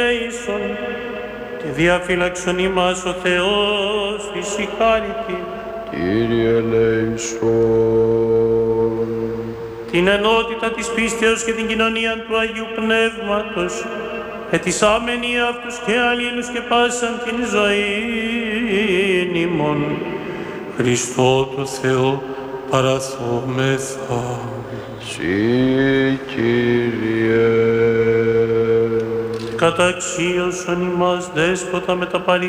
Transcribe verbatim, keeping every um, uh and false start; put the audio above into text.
και διαφύλαξον ημάς ο Θεός φυσικάλητη. Κύριε ελέησον. Την ενότητα της πίστεως και την κοινωνία του Αγίου Πνεύματος, ετισάμενοι αυτούς και αλλήλους και πάσαν την ζωή ημών, Χριστό του Θεού παραθόμεθα. Συ, Κύριε. Καταξίωσον ημάς δέσποτα με τα παλι